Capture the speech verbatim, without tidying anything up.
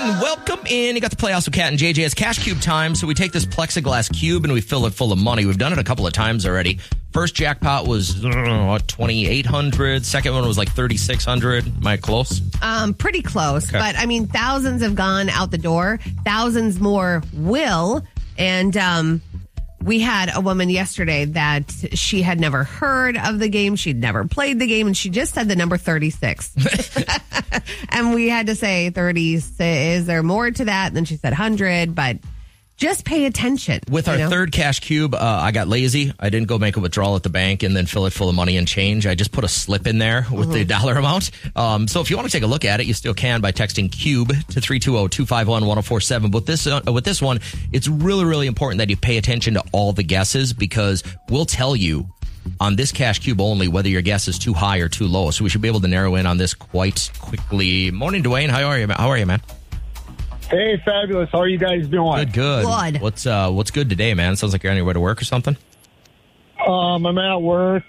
in. Welcome in. You got the Playhouse with Cat and J J. It's Cash Cube time. So we take this plexiglass cube and we fill it full of money. We've done it a couple of times already. First jackpot was uh, twenty-eight hundred. Second one was like thirty-six hundred. Am I close? Um, pretty close. Okay. But, I mean, thousands have gone out the door. Thousands more will. And um, we had a woman yesterday that she had never heard of the game. She'd never played the game. And she just said the number thirty-six. And we had to say thirty-six. Is there more to that? And then she said one hundred. But just pay attention. With our you know? third cash cube, uh, I got lazy. I didn't go make a withdrawal at the bank and then fill it full of money and change. I just put a slip in there with mm-hmm. the dollar amount. Um, so if you want to take a look at it, you still can by texting CUBE to three two zero, two five one, one zero four seven. But this, uh, with this one, it's really, really important that you pay attention to all the guesses because we'll tell you on this cash cube only whether your guess is too high or too low. So we should be able to narrow in on this quite quickly. Morning, Dwayne. How are you? How are you, man? Hey, fabulous. How are you guys doing? Good, good. Good. What's uh, what's good today, man? Sounds like you're on your way to work or something. Um, I'm at work.